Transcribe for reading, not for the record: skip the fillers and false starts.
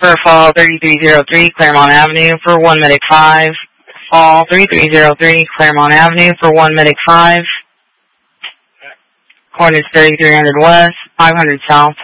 For fall 3303 Claremont Avenue for 1 Medic 5. Fall 3303 Claremont Avenue for 1 Medic 5. Coordinates 3300 West, 500 South.